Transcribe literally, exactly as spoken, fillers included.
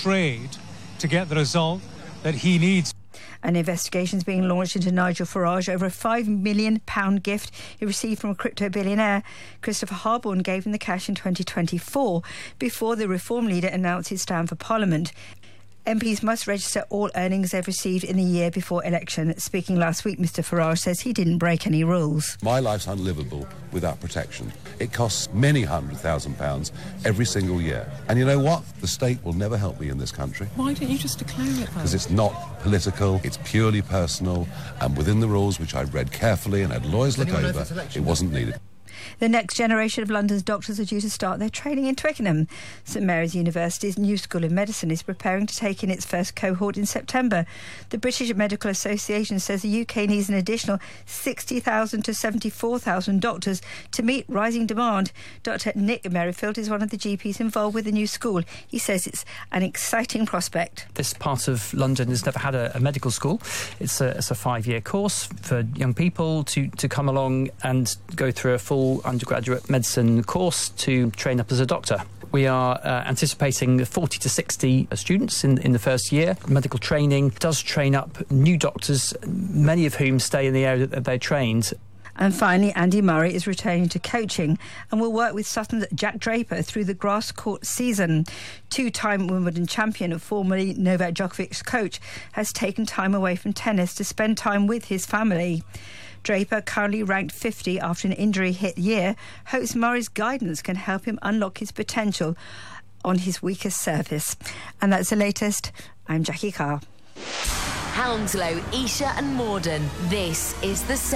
trade to get the result that he needs. An investigation is being launched into Nigel Farage over a five million pounds gift he received from a crypto billionaire. Christopher Harborne gave him the cash in twenty twenty-four before the Reform leader announced his stand for Parliament. M Ps must register all earnings they've received in the year before election. Speaking last week, Mr Farage says he didn't break any rules. My life's unlivable without protection. It costs many hundred thousand pounds every single year. And you know what? The state will never help me in this country. Why don't you just declare it, though? Because it's not political, it's purely personal, and within the rules, which I read carefully and had lawyers look over, it wasn't needed. The next generation of London's doctors are due to start their training in Twickenham. St Mary's University's new School of Medicine is preparing to take in its first cohort in September. The British Medical Association says the U K needs an additional sixty thousand to seventy-four thousand doctors to meet rising demand. Doctor Nick Merrifield is one of the G Ps involved with the new school. He says it's an exciting prospect. This part of London has never had a, a medical school. It's a, it's a five-year course for young people to, to come along and go through a full undergraduate medicine course to train up as a doctor. We are uh, anticipating forty to sixty students in, in the first year. Medical training does train up new doctors, many of whom stay in the area that they're trained. And finally, Andy Murray is returning to coaching and will work with Sutton's Jack Draper through the grass court season. Two-time Wimbledon champion, formerly Novak Djokovic's coach, has taken time away from tennis to spend time with his family. Draper, currently ranked fifty after an injury-hit year, hopes Murray's guidance can help him unlock his potential on his weakest surface. And that's the latest. I'm Jackie Carr. Hounslow, Esher and Morden. This is the